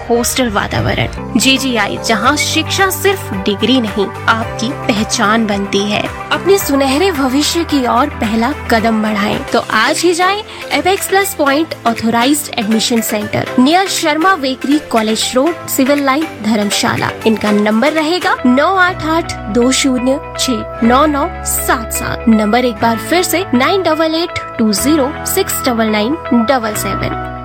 Hostel वातावरण। JGI, जहां शिक्षा सिर्फ डिग्री नहीं आपकी पहचान बनती है। अपने सुनहरे भविष्य की ओर पहला कदम बढ़ाएं तो आज ही जाएं apex plus point authorised admission centre near Sharma bakery, college road, civil line, धर्मशाला। इनका नंबर रहेगा 9882069977। नंबर एक बार फिर से 9882069977।